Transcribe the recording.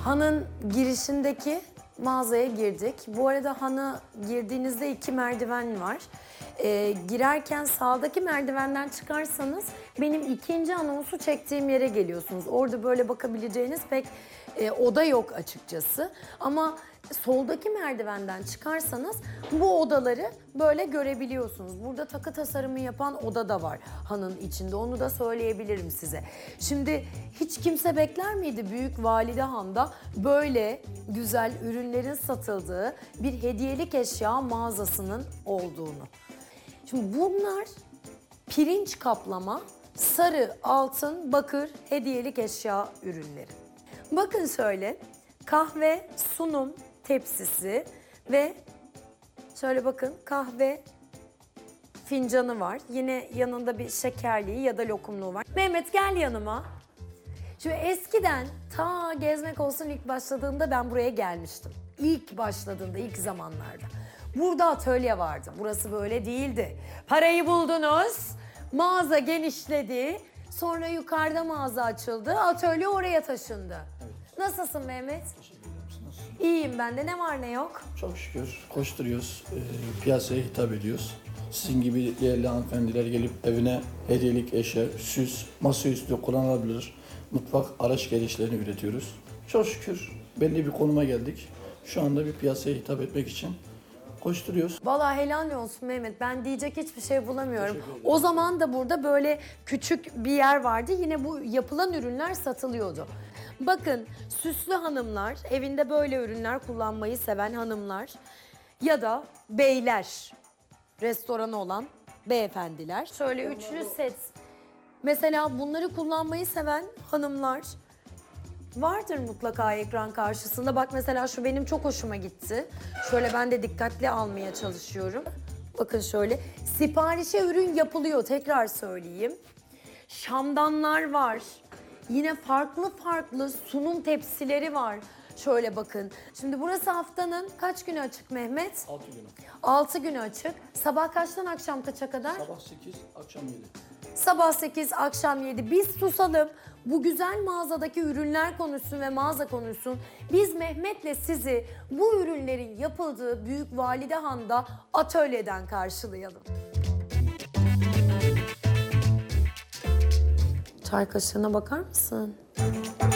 Han'ın girişindeki mağazaya girdik. Bu arada Han'a girdiğinizde 2 merdiven var. Girerken sağdaki merdivenden çıkarsanız benim ikinci anonsu çektiğim yere geliyorsunuz. Orada böyle bakabileceğiniz pek oda yok açıkçası. Ama soldaki merdivenden çıkarsanız bu odaları böyle görebiliyorsunuz. Burada takı tasarımı yapan oda da var Han'ın içinde. Onu da söyleyebilirim size. Şimdi hiç kimse bekler miydi Büyük Valide Han'da böyle güzel ürünlerin satıldığı bir hediyelik eşya mağazasının olduğunu? Şimdi bunlar pirinç kaplama, sarı, altın, bakır hediyelik eşya ürünleri. Bakın şöyle kahve sunum tepsisi ve şöyle bakın kahve fincanı var. Yine yanında bir şekerliği ya da lokumluğu var. Mehmet gel yanıma. Şimdi eskiden ta Gezmek Olsun ilk başladığında ben buraya gelmiştim. İlk başladığında, ilk zamanlarda. Burada atölye vardı. Burası böyle değildi. Parayı buldunuz, mağaza genişledi. Sonra yukarıda mağaza açıldı, atölye oraya taşındı. Evet. Nasılsın Mehmet? İyiyim ben de. Ne var ne yok? Çok şükür koşturuyoruz, piyasaya hitap ediyoruz. Sizin gibi değerli hanımefendiler gelip evine hediyelik eşya, süs, masaüstü kullanılabilir mutfak araç gereçlerini üretiyoruz. Çok şükür belli bir konuma geldik. Şu anda bir piyasaya hitap etmek için koşturuyoruz. Vallahi helal olsun Mehmet. Ben diyecek hiçbir şey bulamıyorum. O zaman da burada böyle küçük bir yer vardı. Yine bu yapılan ürünler satılıyordu. Bakın süslü hanımlar, evinde böyle ürünler kullanmayı seven hanımlar ya da beyler, restoranı olan beyefendiler. Şöyle üçlü set. Mesela bunları kullanmayı seven hanımlar vardır mutlaka ekran karşısında. Bak mesela şu benim çok hoşuma gitti. Şöyle ben de dikkatli almaya çalışıyorum. Bakın şöyle siparişe ürün yapılıyor, tekrar söyleyeyim. Şamdanlar var. Yine farklı farklı sunum tepsileri var. Şöyle bakın. Şimdi burası haftanın kaç günü açık Mehmet? 6 günü. 6 günü açık. Sabah kaçtan akşam kaça kadar? Sabah 8, akşam 7. Sabah 8, akşam 7. Biz susalım. Bu güzel mağazadaki ürünler konuşsun ve mağaza konuşsun. Biz Mehmet'le sizi bu ürünlerin yapıldığı Büyük Valide Han'da atölyeden karşılayalım. Çay kaşığına bakar mısın?